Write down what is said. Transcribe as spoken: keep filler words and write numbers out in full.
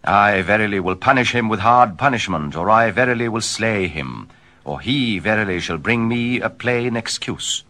I verily will punish him with hard punishment, or I verily will slay him, or he verily shall bring me a plain excuse.